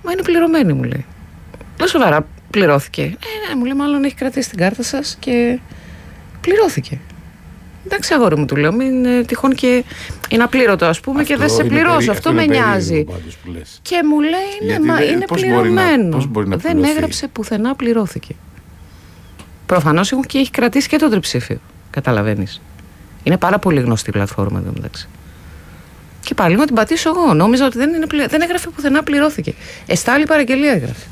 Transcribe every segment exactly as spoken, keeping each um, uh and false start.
Μα είναι πληρωμένη, μου λέει. Λέω σοβαρά, πληρώθηκε. Ε, ναι, μου λέει, μάλλον έχει κρατήσει την κάρτα σας και πληρώθηκε. Εντάξει, αγόρι μου, του λέω, μην ε, τυχόν και είναι απλήρωτο, ας πούμε, αυτό και δεν σε πληρώσω. Περί... Αυτό, αυτό με νοιάζει. Και μου λέει, ναι, μα δε, είναι πληρωμένο. Να, να δεν έγραψε πουθενά, πληρώθηκε. Προφανώς και έχει κρατήσει και το τριψήφιο. Καταλαβαίνεις. Είναι πάρα πολύ γνωστή η πλατφόρμα εδώ μεταξύ. Και πάλι να την πατήσω εγώ. Νόμιζα ότι δεν, είναι πλη... δεν έγραφε πουθενά, πληρώθηκε. Εστάλη παραγγελία έγραφε.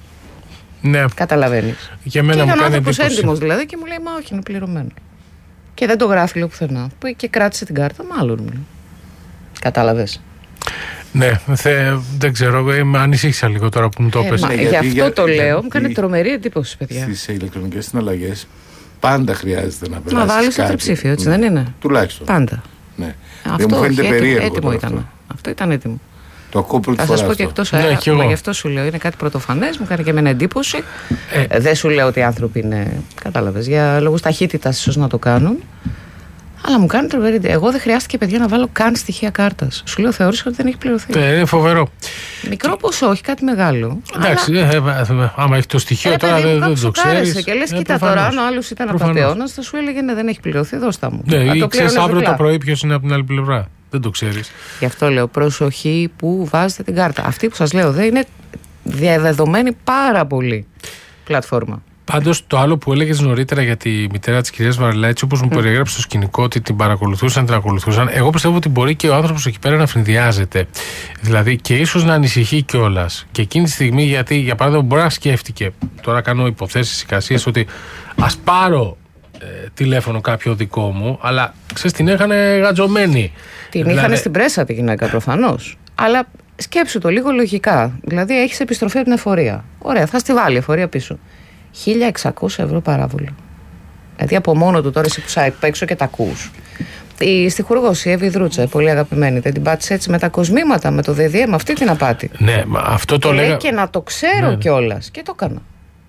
Ναι. Καταλαβαίνεις. Για μένα και μου ήταν κάνει άνθρωπος εντύπωση. έντιμος δηλαδή και μου λέει, μα όχι, είναι πληρωμένο. Και δεν το γράφει λέω πουθενά. Και κράτησε την κάρτα, μάλλον μου λέει. Κατάλαβες. Ναι, θε, δεν ξέρω, με ανησύχησα λίγο τώρα που μου το έπαιζε. Ε, γι' αυτό για, το λέω, για, μου κάνει τρομερή εντύπωση, παιδιά. Στις ηλεκτρονικές συναλλαγές πάντα χρειάζεται να περάσει. Να βάλεις το τριψήφιο, έτσι ναι. δεν είναι. Τουλάχιστον. Πάντα. Ναι. Αυτό δεν μου φαίνεται περίεργο. Έτοιμο ήταν. Αυτό. αυτό ήταν έτοιμο. Το ακούω πρώτη θα φορά. Θα σας πω και εκτός αέρα. Ναι, γι' αυτό σου λέω, είναι κάτι πρωτοφανές, μου κάνει και εμένα εντύπωση. Ε. Ε, δεν σου λέω ότι οι άνθρωποι είναι. Κατάλαβες, για λόγους ταχύτητας ίσως να το κάνουν. Αλλά μου κάνει τρομερή. Εγώ δεν χρειάστηκε, παιδιά, να βάλω καν στοιχεία κάρτας. Σου λέω, θεώρησα ότι δεν έχει πληρωθεί. Ε, είναι φοβερό. Μικρό ποσό, όχι κάτι μεγάλο. Εντάξει, αλλά... ε, ε, άμα έχει το στοιχείο ε, τώρα δεν, δεν το ξέρεις. Και λες, ε, κοίτα τώρα, αν ο άλλος ήταν απατεώνας, θα σου έλεγε ναι, δεν έχει πληρωθεί, δώστα μου. Ναι, ή ξέρεις αύριο το πρωί ποιος είναι από την άλλη πλευρά. Δεν το ξέρεις. Γι' αυτό λέω, προσοχή που βάζετε την κάρτα. Αυτή που σας λέω, δεν είναι διαδεδομένη πάρα πολύ πλατφόρμα. Πάντως το άλλο που έλεγες νωρίτερα για τη μητέρα της κυρίας Βαρελά, έτσι όπως μου mm. περιέγραψε στο σκηνικό ότι την παρακολουθούσαν, την ακολουθούσαν, εγώ πιστεύω ότι μπορεί και ο άνθρωπος εκεί πέρα να φρυνδιάζεται. Δηλαδή και ίσως να ανησυχεί κιόλας. Και εκείνη τη στιγμή, γιατί για παράδειγμα μπορεί να σκέφτηκε, τώρα κάνω υποθέσεις, εικασίες, ότι ας πάρω ε, τηλέφωνο κάποιο δικό μου, αλλά ξέρεις την έχανε γατζωμένη. Την δηλαδή... είχανε στην πρέσα τη γυναίκα προφανώς. Αλλά σκέψου το λίγο λογικά. Δηλαδή έχεις επιστροφή από την εφορία. Ωραία, θα στη βάλει η εφορία πίσω. χίλια εξακόσια ευρώ παράβολο. Δηλαδή από μόνο του τώρα εσύ που σ' έξω και τα ακούς. Η στιχουργός, η Εύη Δρούτσα, πολύ αγαπημένη, δεν την πάτησε έτσι με τα κοσμήματα, με το ΔΔΕ, με αυτή την απάτη. Ναι, μα αυτό το λέγα... Και να το ξέρω ναι, κιόλας. Και το έκανα.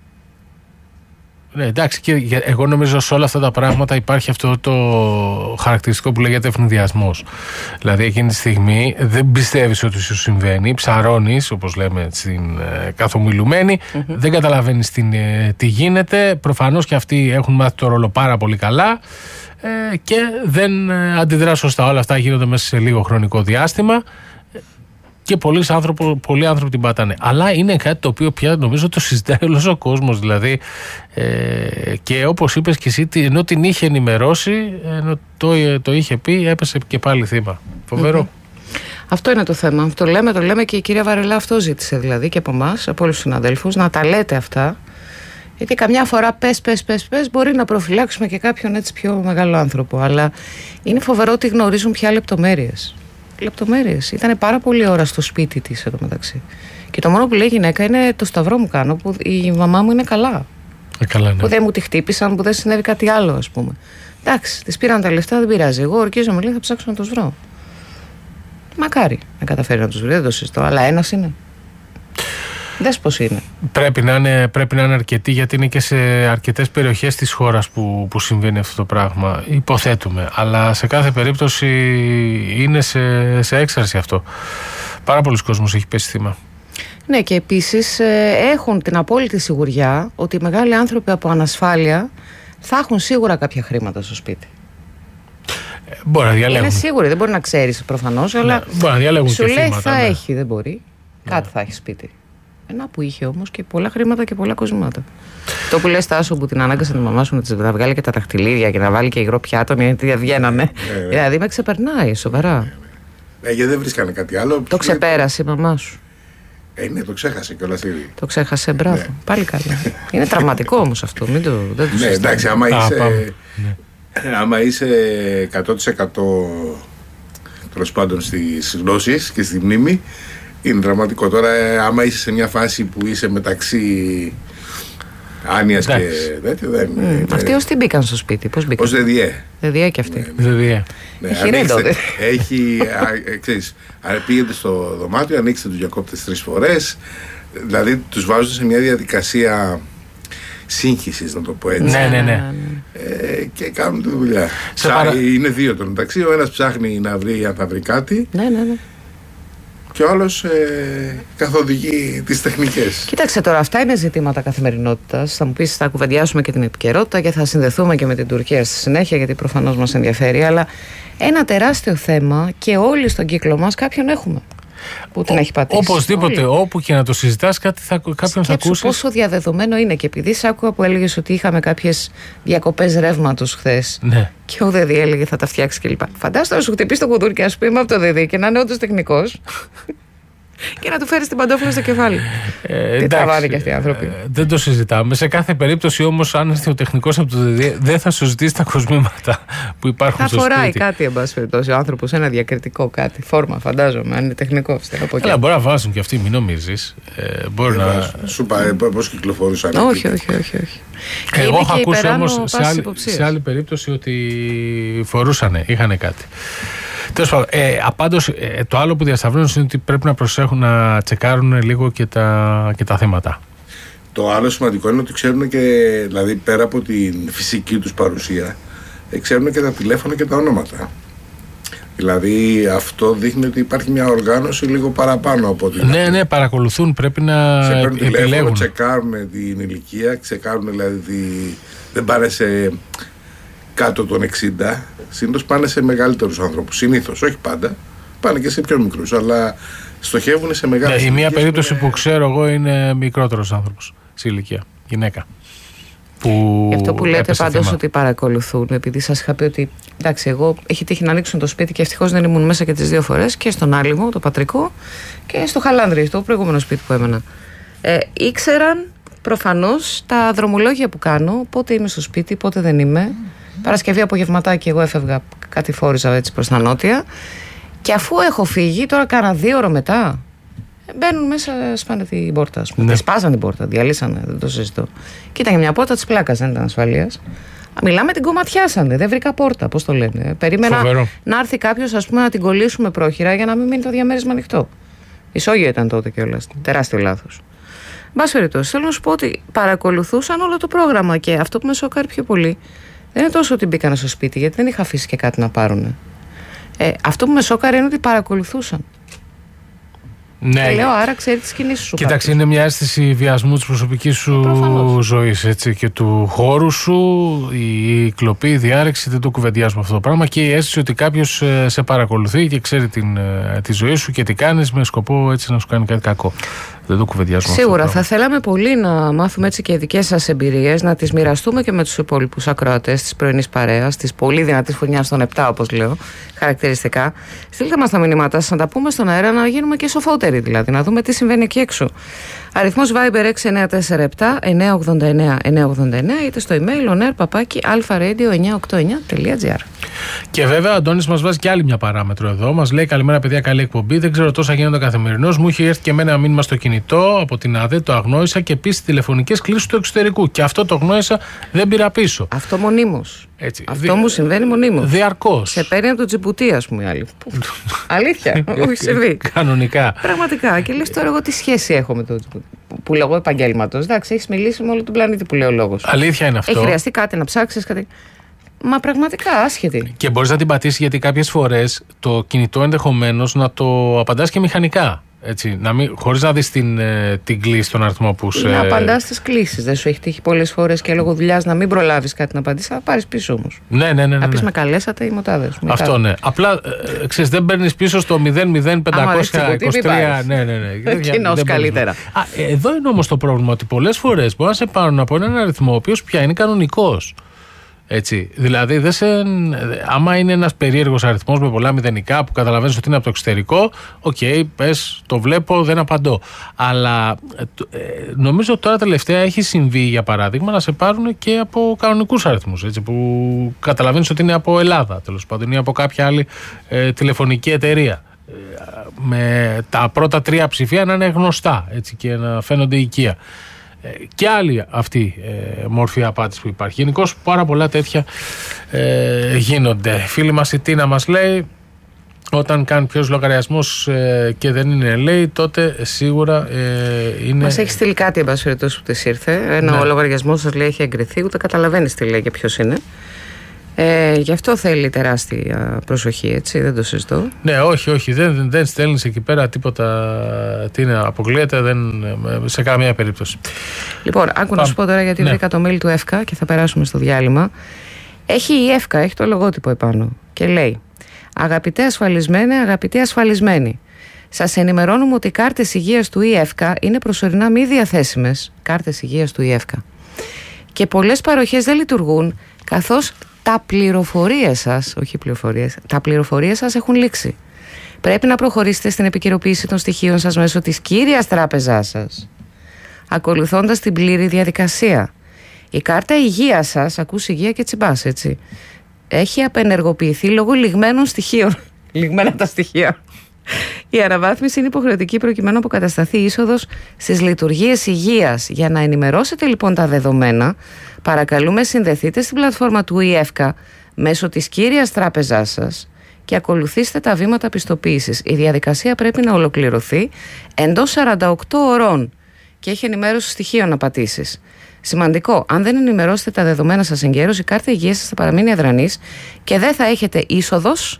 Ναι, εντάξει, και εγώ νομίζω σε όλα αυτά τα πράγματα υπάρχει αυτό το χαρακτηριστικό που λέγεται ευνηδιασμός. Δηλαδή εκείνη τη στιγμή δεν πιστεύεις ότι σου συμβαίνει, ψαρώνεις, όπως λέμε στην ε, καθομιλουμένη, mm-hmm. δεν καταλαβαίνεις τι, ε, τι γίνεται. Προφανώς και αυτοί έχουν μάθει το ρόλο πάρα πολύ καλά ε, και δεν ε, αντιδρά σωστά. Όλα αυτά γίνονται μέσα σε λίγο χρονικό διάστημα. Και πολλοί άνθρωποι, πολλοί άνθρωποι την πατάνε. Αλλά είναι κάτι το οποίο πια νομίζω το συζητάει όλος ο κόσμος. Δηλαδή, ε, και όπως είπες και εσύ, ενώ την είχε ενημερώσει, ενώ το, το είχε πει, έπεσε και πάλι θύμα. Φοβερό. Mm-hmm. Αυτό είναι το θέμα. Το λέμε, το λέμε και η κυρία Βαρελά αυτό ζήτησε δηλαδή και από εμάς, από όλους τους συναδέλφους, να τα λέτε αυτά. Γιατί καμιά φορά πες, πες, πες, πες, μπορεί να προφυλάξουμε και κάποιον έτσι πιο μεγάλο άνθρωπο. Αλλά είναι φοβερό ότι γνωρίζουν πια λεπτομέρειες. Λεπτομέρειες. Ήταν πάρα πολλή ώρα στο σπίτι της εδώ μεταξύ. Και το μόνο που λέει η γυναίκα είναι το σταυρό μου κάνω, που η μαμά μου είναι καλά. Ε, καλά ναι. Που δεν μου τη χτύπησαν, που δεν συνέβη κάτι άλλο, ας πούμε. Εντάξει, της πήραν τα λεφτά, δεν πειράζει. Εγώ ορκίζομαι, λέει, θα ψάξω να τους βρω. Μακάρι να καταφέρει να τους βρει, δεν το συζητώ. Αλλά ένας είναι. Δες πώς είναι. Πρέπει να είναι, πρέπει να είναι αρκετοί, γιατί είναι και σε αρκετές περιοχές της χώρας που, που συμβαίνει αυτό το πράγμα. Υποθέτουμε. Αλλά σε κάθε περίπτωση είναι σε, σε έξαρση αυτό. Πάρα πολλοί κόσμος έχει πέσει θύμα. Ναι, και επίσης ε, έχουν την απόλυτη σιγουριά ότι οι μεγάλοι άνθρωποι από ανασφάλεια θα έχουν σίγουρα κάποια χρήματα στο σπίτι. Ε, μπορεί να διαλέγουν. Είναι σίγουροι, δεν μπορεί να ξέρεις προφανώς, αλλά ναι, μπορεί να διαλέγουν σου και λέει θύματα, θα ναι. έχει, δεν μπορεί. Ναι. Κάτι θα έχει σπίτι. Ένα που είχε όμως και πολλά χρήματα και πολλά κοσμήματα. Το που λες, Τάσο, που την ανάγκασε τη μαμά σου να της βγάλει και τα δαχτυλίδια και να βάλει και υγρό πιάτο, γιατί βγαίνανε. Δηλαδή με ξεπερνάει, σοβαρά. Ε, γιατί δεν βρίσκανε κάτι άλλο. Το ξεπέρασε η μαμά σου. Ε, ναι, το ξέχασε κιόλας ήδη. Το ξέχασε, μπράβο. Ναι. Πάλι καλά. Είναι τραυματικό όμως αυτό. Μην το, δεν το ναι, εντάξει, άμα Α, είσαι, άμα είσαι εκατό τοις εκατό τέλος πάντων στις γνώσεις και στη μνήμη, είναι δραματικό. Τώρα, άμα είσαι σε μια φάση που είσαι μεταξύ άνοιας και τέτοιο, δεν mm. είναι. Αυτοί ως τι μπήκαν στο σπίτι, πώς μπήκαν? Ως ΔΔΕ. ΔΔΕ και αυτοί. Ναι, ναι. ναι. Ναι, έχει ρέντο. Έχει, ξέρεις, πήγαινε στο δωμάτιο, ανοίξτε τους διακόπτες τρεις φορές, δηλαδή τους βάζουν σε μια διαδικασία σύγχυσης, να το πω έτσι. Ναι, ναι, ναι. Ε, και κάνουν τη δουλειά. Παρα... Είναι δύο το μεταξύ. Ο ένας ψάχνει να βρει αν θα βρει κάτι. Ναι, ναι, ναι. και ο άλλος ε, καθοδηγεί τις τεχνικές. Κοίταξε τώρα, αυτά είναι ζητήματα καθημερινότητας. Θα μου πεις, θα κουβεντιάσουμε και την επικαιρότητα και θα συνδεθούμε και με την Τουρκία στη συνέχεια, γιατί προφανώς μας ενδιαφέρει. Αλλά ένα τεράστιο θέμα και όλοι στον κύκλο μας κάποιον έχουμε που την έχει πατήσει. Οπωσδήποτε, όλοι. Όπου και να το συζητάς, κάτι θα, κάποιον Σκέψου θα ακούσεις. Πόσο διαδεδομένο είναι. Και επειδή σ' άκουγα που έλεγες ότι είχαμε κάποιες διακοπές ρεύματος χθες. Ναι. Και ο ΔΕΔΗ έλεγε θα τα φτιάξει κλπ. Φαντάζομαι να σου χτυπήσει το κουδούρι και α πούμε από το ΔΕΔΗ και να είναι όντως τεχνικός. Και να του φέρει την παντόφλα στο κεφάλι. Ε, Τι τραβάνε και αυτοί οι άνθρωποι. Ε, δεν το συζητάμε. Σε κάθε περίπτωση όμως, αν είσαι ο τεχνικός από το ΔΕΔΗ, δεν θα σου ζητήσει τα κοσμήματα που υπάρχουν θα στο σπίτι. Θα φοράει κάτι, εν πάση περιπτώσει, ο άνθρωπος, ένα διακριτικό κάτι. Φόρμα, φαντάζομαι, αν είναι τεχνικός. Αλλά μπορεί να βάζουν και αυτοί, μην νομίζεις. Ε, μπορεί ε, να. Σου πάει πώς κυκλοφορούσαν. Όχι, όχι, όχι. όχι. Εγώ έχω ακούσει όμως σε άλλη, σε άλλη περίπτωση ότι φορούσαν, είχαν κάτι. Τέλος πάντων, ε, απάντως, ε, το άλλο που διασταυρώνουν είναι ότι πρέπει να προσέχουν να τσεκάρουν λίγο και τα, και τα θέματα. Το άλλο σημαντικό είναι ότι ξέρουν και, δηλαδή πέρα από την φυσική τους παρουσία, ε, ξέρουν και τα τηλέφωνα και τα ονόματα. Δηλαδή αυτό δείχνει ότι υπάρχει μια οργάνωση λίγο παραπάνω από ό,τι. Ναι, ναι, παρακολουθούν, πρέπει να σε παίρνουν επιλέγουν. Τηλέφωνο, τσεκάρουν την ηλικία, τσεκάρουν δηλαδή τη, δεν πάνε σε κάτω των εξήντα, συνήθως πάνε σε μεγαλύτερους ανθρώπους. Συνήθως, όχι πάντα, πάνε και σε πιο μικρούς, αλλά στοχεύουν σε μεγάλους. Ναι, η μία περίπτωση με... που ξέρω εγώ είναι μικρότερος άνθρωπος σε ηλικία, γυναίκα. Που Γι' αυτό που λέτε πάντως ότι παρακολουθούν, επειδή σας είχα πει ότι εντάξει, εγώ έχει τύχει να ανοίξουν το σπίτι και ευτυχώς δεν ήμουν μέσα και τις δύο φορές, και στον Άλυμο, το πατρικό, και στο Χαλάνδρι, το προηγούμενο σπίτι που έμενα. Ε, ήξεραν προφανώς τα δρομολόγια που κάνω, πότε είμαι στο σπίτι, πότε δεν είμαι. Παρασκευή απογευματάκι εγώ έφευγα, κάτι φόριζα έτσι προς τα νότια, και αφού έχω φύγει, τώρα κάνα δύο ώρα μετά, μπαίνουν μέσα, σπάνε την πόρτα, ας πούμε. Ναι. Σπάζαν την πόρτα, διαλύσανε, δεν το συζητώ. Κοίταγε μια πόρτα της πλάκας, δεν ήταν ασφαλείας. Μιλάμε, την κομματιάσανε, δεν βρήκα πόρτα, πώς το λένε. Περίμενα Φοβερό. να έρθει κάποιος, ας πούμε, να την κολλήσουμε πρόχειρα για να μην μείνει το διαμέρισμα ανοιχτό. Ισόγειο ήταν τότε κιόλας. Τεράστιο λάθος. Εν πάση περιπτώσει, θέλω να σου πω ότι παρακολουθούσαν όλο το πρόγραμμα, και αυτό που με σοκάρει πιο πολύ δεν είναι τόσο ότι μπήκαν στο σπίτι, γιατί δεν είχα αφήσει και κάτι να πάρουν. Ε, αυτό που με σοκάρει είναι ότι παρακολουθούσαν. Ναι. Και λέω, άρα ξέρει τις κινήσεις σου. Κοίταξε, είναι μια αίσθηση βιασμού της προσωπικής σου ζωής, έτσι, και του χώρου σου, η κλοπή, η διάρρηξη, δεν το κουβεντιάζουμε αυτό το πράγμα, και η αίσθηση ότι κάποιος σε παρακολουθεί και ξέρει την, τη ζωή σου και τι κάνεις με σκοπό έτσι να σου κάνει κάτι κακό. Δεν το κουβεντιάζουμε. Σίγουρα αυτό θα θέλαμε πολύ να μάθουμε έτσι και δικές σας εμπειρίες, να τις μοιραστούμε και με τους υπόλοιπους ακροατές της πρωινής παρέας, της πολύ δυνατής φωνιάς των επτά, όπως λέω, χαρακτηριστικά. Στείλτε μας τα μηνύματα σας, να τα πούμε στον αέρα, να γίνουμε και σοφότεροι δηλαδή, να δούμε τι συμβαίνει εκεί έξω. Αριθμός Viber έξι εννιά τέσσερα επτά εννιά ογδόντα εννιά εννιά ογδόντα εννιά, είτε στο email onair παπάκι alpharadio εννιά οκτώ εννιά τελεία τζι άρ. Και βέβαια ο Αντώνης μας βάζει και άλλη μια παράμετρο εδώ. Μας λέει: καλημέρα, παιδιά, καλή εκπομπή. Δεν ξέρω τόσα γίνονται καθημερινώς. Μου είχε έρθει και εμένα ένα μήνυμα στο κινητό από την ΑΔΕ, το αγνόησα, και επίσης τηλεφωνικές κλήσεις του εξωτερικού. Και αυτό το γνώρισα, δεν πήρα πίσω. Αυτό μονίμως. Έτσι. Αυτό Δι... μου συμβαίνει μονίμως. Διαρκώς. Σε παίρνει από το Τζιμπούτι, ας πούμε, άλλη. Αλήθεια. Όχι, συμβεί. Κανονικά. Πραγματικά. Και λες τώρα εγώ τι σχέση έχω με το Τζιμπούτι. Που λέγω επαγγέλματος. Εντάξει, έχεις μιλήσει με όλο τον πλανήτη που λέει ο λόγος. Αλήθεια είναι αυτό. Έχει χρειαστεί κάτι να ψάξεις, κάτι. Μα πραγματικά άσχετη. Και μπορείς να την πατήσεις, γιατί κάποιες φορές το κινητό ενδεχομένως να το απαντάς και μηχανικά. Έτσι, να μην, χωρίς να δεις την, την κλίση, τον αριθμό που σε. Να απαντάς στις κλήσεις. Δεν σου έχει τύχει πολλές φορές και λόγω δουλειάς να μην προλάβεις κάτι να απαντήσεις, θα πάρεις πίσω όμως. Ναι, ναι, ναι. ναι, ναι. Να πεις με καλέσατε ή μοτάδες. Αυτό κάτι. Ναι. Απλά ε, ξέρεις, δεν παίρνεις πίσω στο μηδέν μηδέν πεντακόσια είκοσι τρία. Ναι, ναι, ναι. Κοινώς καλύτερα. Α, εδώ είναι όμως το πρόβλημα, ότι πολλές φορές μπορεί να σε πάρουν από έναν αριθμό ο οποίος πια είναι κανονικός. Έτσι, δηλαδή δεν σε, άμα είναι ένας περίεργος αριθμός με πολλά μηδενικά που καταλαβαίνεις ότι είναι από το εξωτερικό, οκ, okay, πες, το βλέπω, δεν απαντώ. Αλλά ε, νομίζω τώρα τελευταία έχει συμβεί, για παράδειγμα, να σε πάρουν και από κανονικούς αριθμούς, έτσι, που καταλαβαίνεις ότι είναι από Ελλάδα, τέλος πάντων, ή από κάποια άλλη ε, τηλεφωνική εταιρεία. Ε, με τα πρώτα τρία ψηφία να είναι γνωστά, έτσι, και να φαίνονται οικεία. Και άλλη αυτή ε, μορφή απάτης που υπάρχει. Γενικώς πάρα πολλά τέτοια ε, γίνονται. Φίλη μας η Τίνα μας λέει: όταν κάνει ποιος λογαριασμός ε, και δεν είναι, λέει, τότε σίγουρα ε, είναι. Μας έχει στείλει κάτι, εν πάση περιπτώσει, που της ήρθε. Ένα ναι. Ο λογαριασμός σας λέει έχει εγκριθεί, ούτε καταλαβαίνεις τι λέει και ποιος είναι. Ε, γι' αυτό θέλει τεράστια προσοχή, έτσι, δεν το συζητώ. Ναι, όχι, όχι, δεν, δεν στέλνεις εκεί πέρα τίποτα, τι να αποκλείεται, δεν, σε καμία περίπτωση. Λοιπόν, άκου να σου πω τώρα, γιατί ναι. βρήκα το mail του ΕΦΚΑ και θα περάσουμε στο διάλειμμα. Έχει η ΕΦΚΑ, έχει το λογότυπο επάνω και λέει: αγαπητέ ασφαλισμένοι, αγαπητοί ασφαλισμένοι, σας ενημερώνουμε ότι οι κάρτες υγείας του ΕΦΚΑ είναι προσωρινά μη διαθέσιμες. Κάρτες υγείας του ΕΦΚΑ. Και πολλές παροχές δεν λειτουργούν, καθώς τα πληροφορίες σας, όχι πληροφορίες, τα πληροφορίες σας έχουν λήξει. Πρέπει να προχωρήσετε στην επικαιροποίηση των στοιχείων σας μέσω της κύριας τράπεζάς σας, ακολουθώντας την πλήρη διαδικασία. Η κάρτα υγείας σας, ακούς υγεία και τσιμπάς, έτσι, έχει απενεργοποιηθεί λόγω λιγμένων στοιχείων. Λιγμένα τα στοιχεία. Η αναβάθμιση είναι υποχρεωτική προκειμένου να αποκατασταθεί είσοδος στις λειτουργίες υγείας. Για να ενημερώσετε λοιπόν τα δεδομένα, παρακαλούμε συνδεθείτε στην πλατφόρμα του ΕΦΚΑ μέσω της κύριας τράπεζάς σας και ακολουθήστε τα βήματα πιστοποίησης. Η διαδικασία πρέπει να ολοκληρωθεί εντός σαράντα οκτώ ωρών και έχει ενημέρωση στοιχείων να πατήσεις. Σημαντικό, αν δεν ενημερώσετε τα δεδομένα σας εγκαίρως, η κάρτα υγείας σας θα παραμείνει αδρανής και δεν θα έχετε είσοδος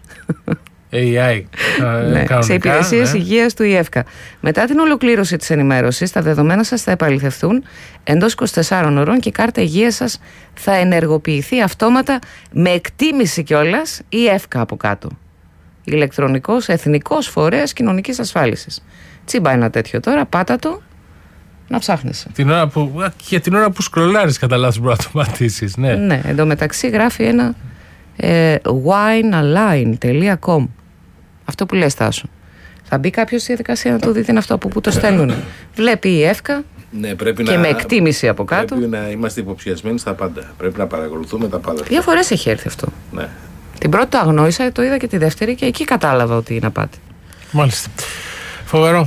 έι άι, ναι, σε υπηρεσίες ναι. υγείας του ΕΦΚΑ. Μετά την ολοκλήρωση της ενημέρωσης, τα δεδομένα σας θα επαληθευτούν εντός είκοσι τεσσάρων ωρών και η κάρτα υγείας σας θα ενεργοποιηθεί αυτόματα με εκτίμηση κιόλας η ΕΦΚΑ από κάτω. Ηλεκτρονικός Εθνικός Φορέας Κοινωνικής Ασφάλισης. Τσίμπα ένα τέτοιο τώρα, πάτα το να ψάχνεσαι. Την ώρα που, και την ώρα που σκρολάρεις κατά λάθος μπορεί να το πατήσεις. Ναι, ναι, εντωμεταξύ γράφει ένα ε, winealign τελεία com. Αυτό που λες, Τάσο. Θα μπει κάποιος στη διαδικασία να το δει τι είναι αυτό, από πού το στέλνουν. Βλέπει η ΕΦΚΑ ναι, πρέπει και να, με εκτίμηση από κάτω. Πρέπει να είμαστε υποψιασμένοι στα πάντα. Πρέπει να παρακολουθούμε τα πάντα. Δύο φορές έχει έρθει αυτό. Ναι. Την πρώτη το αγνόησα, το είδα και τη δεύτερη και εκεί κατάλαβα ότι είναι απάτη. Μάλιστα. Φοβερό.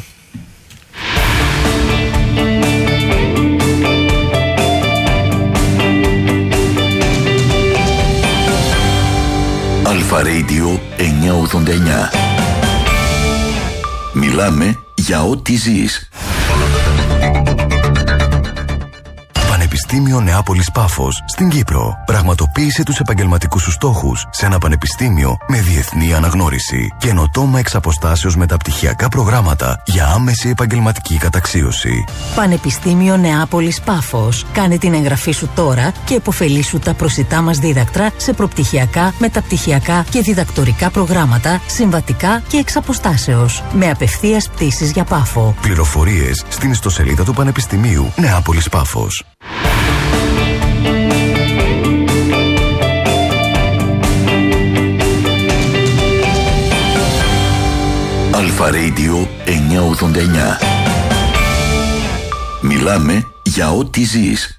Αλφα Radio εννιακόσια ογδόντα εννιά. Μιλάμε για ό,τι ζεις. Πανεπιστήμιο Νεάπολης Πάφος στην Κύπρο. Πραγματοποίησε τους επαγγελματικούς σου στόχους σε ένα πανεπιστήμιο με διεθνή αναγνώριση. Καινοτόμα εξ αποστάσεως μεταπτυχιακά προγράμματα για άμεση επαγγελματική καταξίωση. Πανεπιστήμιο Νεάπολης Πάφος. Κάνε την εγγραφή σου τώρα και επωφελήσου τα προσιτά μας δίδακτρα σε προπτυχιακά, μεταπτυχιακά και διδακτορικά προγράμματα, συμβατικά και εξ αποστάσεως. Με απευθείας πτήσεις για Πάφο. Πληροφορίες στην ιστοσελίδα του Πανεπιστημίου Νεάπολης Πάφος. Αλφα Radio εννιακόσια ογδόντα εννιά. Μιλάμε για ό,τι ζεις.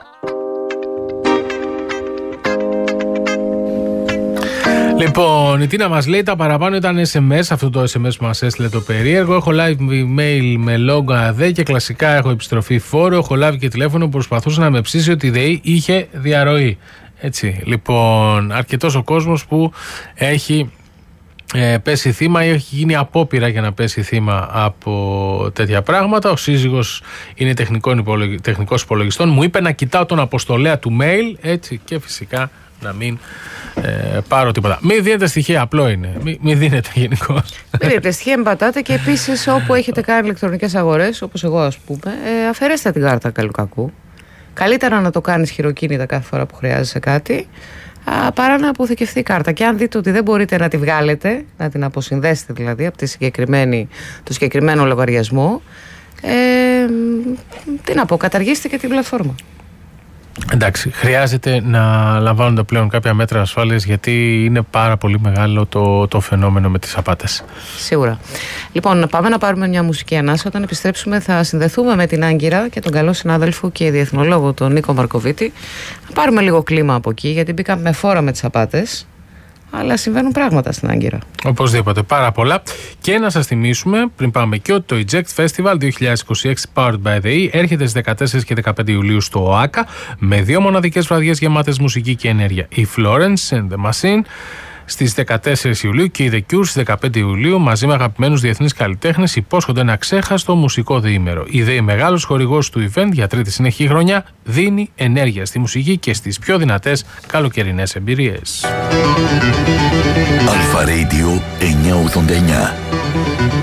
Λοιπόν, η Τίνα μας λέει τα παραπάνω ήταν ες εμ ες, αυτό το ες εμ ες που μας έστειλε το περίεργο. Έχω λάβει email με λόγο ΑΔΕ και κλασικά έχω επιστροφή φόρου. Έχω λάβει και τηλέφωνο που προσπαθούσε να με ψήσει ότι η ΔΕΗ είχε διαρροή. Έτσι, λοιπόν, αρκετός ο κόσμος που έχει ε, πέσει θύμα ή έχει γίνει απόπειρα για να πέσει θύμα από τέτοια πράγματα. Ο σύζυγος είναι τεχνικός υπολογιστών. Μου είπε να κοιτάω τον αποστολέα του mail, έτσι, και φυσικά να μην ε, πάρω τίποτα. Μην δίνετε στοιχεία, απλό είναι. Μην, μην δίνετε γενικώς. Μην δίνετε στοιχεία, μην πατάτε και επίσης όπου έχετε κάνει ηλεκτρονικές αγορές, όπως εγώ ας πούμε, ε, αφαιρέστε την κάρτα καλού κακού. Καλύτερα να το κάνεις χειροκίνητα κάθε φορά που χρειάζεσαι κάτι, α, παρά να αποθηκευτεί η κάρτα. Και αν δείτε ότι δεν μπορείτε να τη βγάλετε, να την αποσυνδέσετε δηλαδή από τη συγκεκριμένη, το συγκεκριμένο λογαριασμό, ε, τι να πω, καταργήστε και την πλατφόρμα. Εντάξει, χρειάζεται να λαμβάνονται πλέον κάποια μέτρα ασφάλειας, γιατί είναι πάρα πολύ μεγάλο το, το φαινόμενο με τις απάτες. Σίγουρα. Λοιπόν, πάμε να πάρουμε μια μουσική ανάσα. Όταν επιστρέψουμε θα συνδεθούμε με την Άγκυρα και τον καλό συνάδελφο και διεθνολόγο τον Νίκο Μαρκοβίτη. Να πάρουμε λίγο κλίμα από εκεί, γιατί μπήκαμε με φόρα με τις απάτες. Αλλά συμβαίνουν πράγματα στην Άγκυρα. Οπωσδήποτε, πάρα πολλά. Και να σας θυμίσουμε, πριν πάμε και ότι το Eject Festival είκοσι είκοσι έξι Powered by the E έρχεται στις δεκατέσσερις και δεκαπέντε Ιουλίου στο ΟΑΚΑ με δύο μοναδικές βραδιές γεμάτες μουσική και ενέργεια. Η Florence and the Machine στις δεκατέσσερις Ιουλίου και οι The Cure στις δεκαπέντε Ιουλίου μαζί με αγαπημένους διεθνείς καλλιτέχνες υπόσχονται ένα ξέχαστο μουσικό διήμερο. Η ΔΕΗ, μεγάλος χορηγός του event για τρίτη συνεχή χρονιά, δίνει ενέργεια στη μουσική και στις πιο δυνατές καλοκαιρινές εμπειρίες. Αλφα Radio εννιακόσια ογδόντα εννιά.